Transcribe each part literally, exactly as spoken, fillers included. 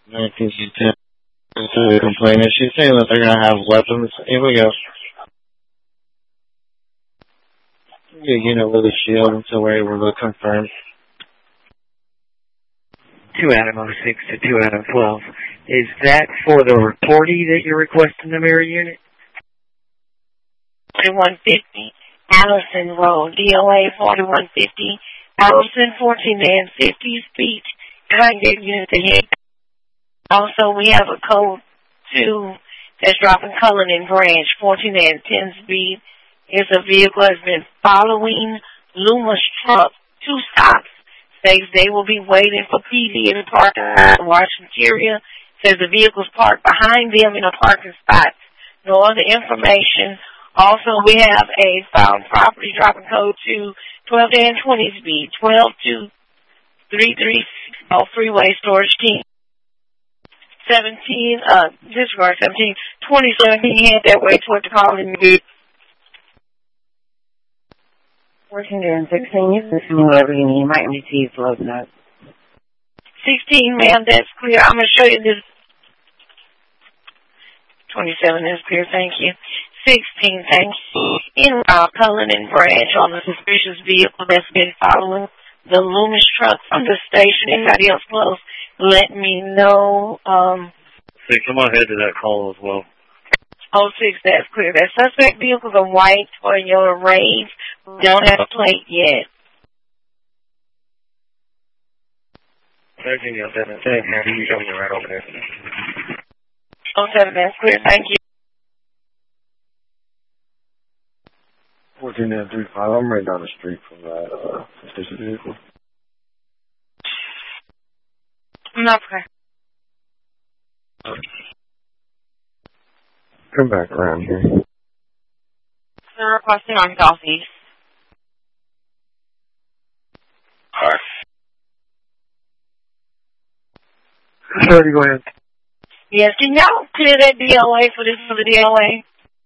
I think she's complaining. She's saying that they're gonna have weapons. Here we go. Yeah, you know, with a shield, so we're able to confirm. Two Adam oh six to two Adam twelve. Is that for the reportee that you're requesting the mirror unit? forty-one fifty Allison Road, D O A forty-one fifty, Allison fourteen and fifty speech. Can I get unit to hit? Also, we have a code two that's dropping Cullen and Branch, fourteen and ten speed. It's a vehicle that's been following Luma's truck, two stops. Says they will be waiting for P D in the parking lot in Washington area. Says the vehicle's parked behind them in a parking spot. No other information. Also, we have a found property dropping code to twelve and twenty speed, twelve two three three six oh freeway storage team. seventeen, uh, disregard seventeen, twenty seventeen, head that way toward the calling group. fourteen and sixteen, you can send me whatever you need. You might receive loading up. sixteen, ma'am, that's clear. I'm going to show you this. twenty-seven is clear, thank you. sixteen, thank you. In route, Cullen and Branch on the suspicious vehicle that's been following the Loomis truck from the station. Anybody else close? Let me know. Um, Six, I'm going to head to that call as well. oh six, that's clear. That suspect vehicle's a white Toyota Rave. Don't have a plate yet. thirteen, yes, seven, ten. You show me right over there. oh seven, that's clear. Thank you. fourteen and three five, I'm right down the street from that uh, suspicious vehicle. Not clear. Come back around here. They're requesting on Southeast. Alright. Sorry, go ahead. Yes, can y'all clear that D L A for this for the D L A?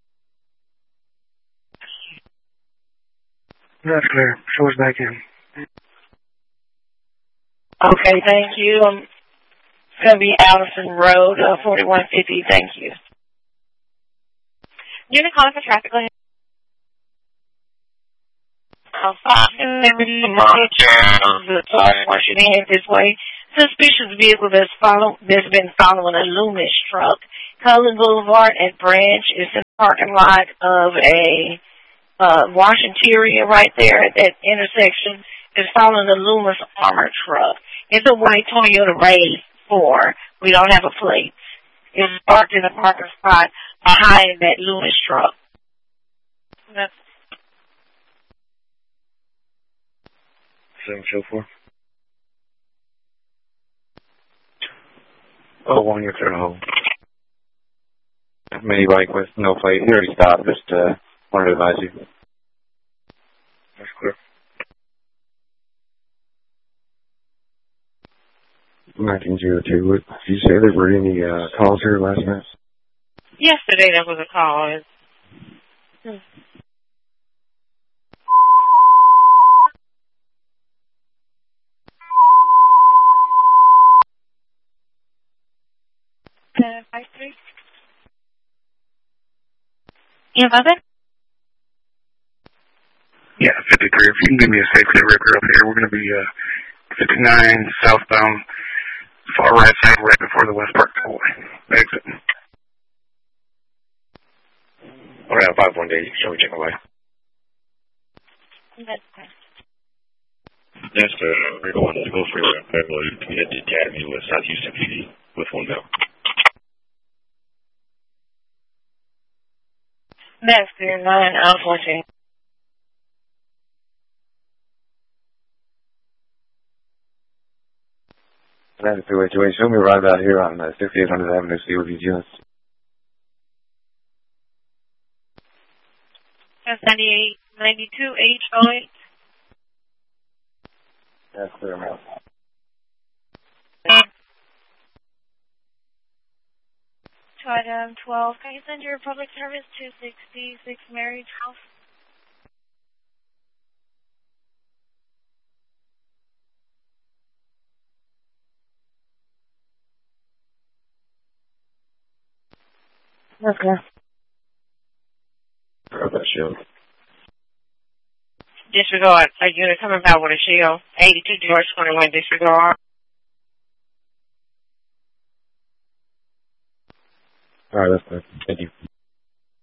That's clear. Show us back in. Okay, thank you. Um, it's going to be Allison Road, uh, forty-one fifty. Thank you. Unit calling for traffic. Go ahead. Uh, five, monitor the car washing head this way. Suspicious vehicle that's follow that's been following a Loomis truck. Cullen Boulevard at Branch is in the parking lot of a uh, Washington right there at that intersection. Is following the Loomis armored truck. It's a white Toyota Rave four. We don't have a plate. It's parked in a parking spot behind that Loomis truck. That's Seven show four. Oh, one year third home. Mini bike with no plate. He already stopped. Just uh, wanted to advise you. That's clear. nineteen oh two. What, did you say there were any uh, calls here last night? yesterday there was a call. Hmm. Uh, five three. You have other? Yeah, fifty-three. If you can give me a safety record up here, we're going to be uh, fifty-nine southbound, far right side, right before the West Park Tollway exit. All right, five one day. Shall we check away? That's fine. Next, uh, we're going to go freeway on Beverly to get the Academy with South Houston P D with one bell. That's clear. Nine out fourteen. That's two eight two eight. Show me right out here on uh, sixty-eight hundred Avenue, C O V units. That's ninety-eight ninety-two H O eight. That's clear, ma'am. Item twelve. Can you send your public service to sixty-six Marriage House? Okay. Grab that shield. Disregard. A unit coming back with a shield. eighty-two George twenty-one, disregard. Alright, that's good. Thank you.